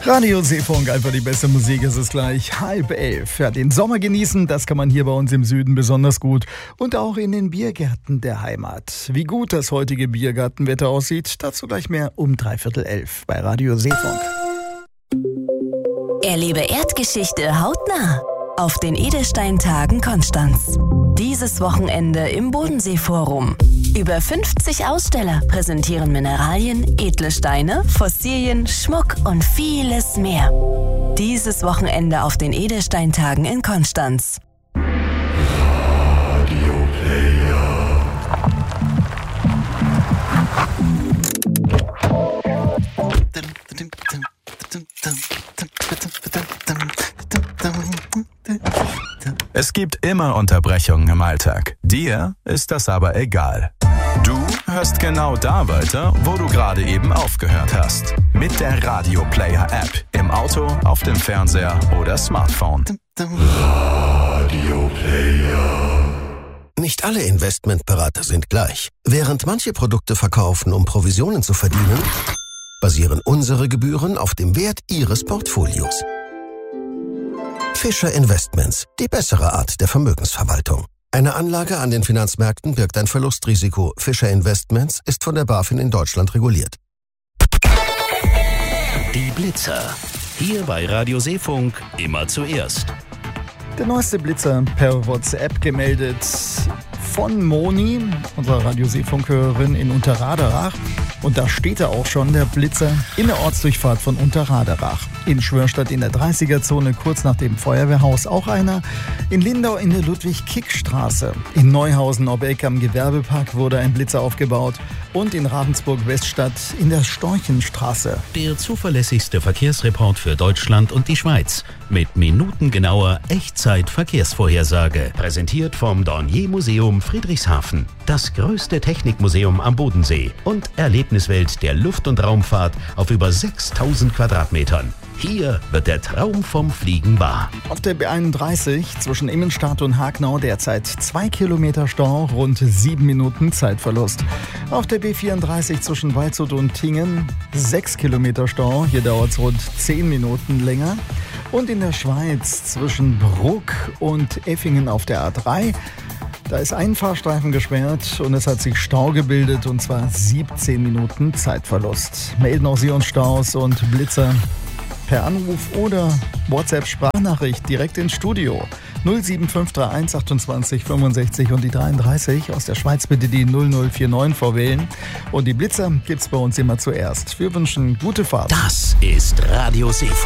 Radio Seefunk, einfach die beste Musik, es ist gleich 10:30. Ja, den Sommer genießen, das kann man hier bei uns im Süden besonders gut. Und auch in den Biergärten der Heimat. Wie gut das heutige Biergartenwetter aussieht, dazu gleich mehr um 11:45 bei Radio Seefunk. Erlebe Erdgeschichte hautnah auf den Edelsteintagen Konstanz. Dieses Wochenende im Bodenseeforum. Über 50 Aussteller präsentieren Mineralien, edle Steine, Fossilien, Schmuck und vieles mehr. Dieses Wochenende auf den Edelsteintagen in Konstanz. Radio Player. Es gibt immer Unterbrechungen im Alltag. Dir ist das aber egal. Du hörst genau da weiter, wo du gerade eben aufgehört hast. Mit der Radio Player App. Im Auto, auf dem Fernseher oder Smartphone. Radio Player. Nicht alle Investmentberater sind gleich. Während manche Produkte verkaufen, um Provisionen zu verdienen, basieren unsere Gebühren auf dem Wert Ihres Portfolios. Fischer Investments, die bessere Art der Vermögensverwaltung. Eine Anlage an den Finanzmärkten birgt ein Verlustrisiko. Fischer Investments ist von der BaFin in Deutschland reguliert. Die Blitzer. Hier bei Radio Seefunk immer zuerst. Der neueste Blitzer per WhatsApp gemeldet von Moni, unserer Radio Seefunk-Hörerin in Unterraderach. Und da steht er auch schon, der Blitzer in der Ortsdurchfahrt von Unterraderach. In Schwörstadt in der 30er-Zone, kurz nach dem Feuerwehrhaus auch einer. In Lindau in der Ludwig-Kick-Straße. In Neuhausen ob Eck am Gewerbepark wurde ein Blitzer aufgebaut. Und in Ravensburg-Weststadt in der Storchenstraße. Der zuverlässigste Verkehrsreport für Deutschland und die Schweiz. Mit minutengenauer Echtzeit-Verkehrsvorhersage. Präsentiert vom Dornier-Museum Friedrichshafen. Das größte Technikmuseum am Bodensee. Und Erlebniswelt der Luft- und Raumfahrt auf über 6000 Quadratmetern. Hier wird der Traum vom Fliegen wahr. Auf der B31 zwischen Immenstadt und Hagnau derzeit 2 Kilometer Stau, rund 7 Minuten Zeitverlust. Auf der B34 zwischen Waldshut und Tingen 6 Kilometer Stau, hier dauert es rund 10 Minuten länger. Und in der Schweiz zwischen Bruck und Effingen auf der A3, da ist ein Fahrstreifen gesperrt und es hat sich Stau gebildet, und zwar 17 Minuten Zeitverlust. Melden auch Sie uns Staus und Blitzer per Anruf oder WhatsApp-Sprachnachricht direkt ins Studio. 07531 28 65 und die 33. Aus der Schweiz bitte die 0049 vorwählen. Und die Blitzer gibt's bei uns immer zuerst. Wir wünschen gute Fahrt. Das ist Radio Seefunk.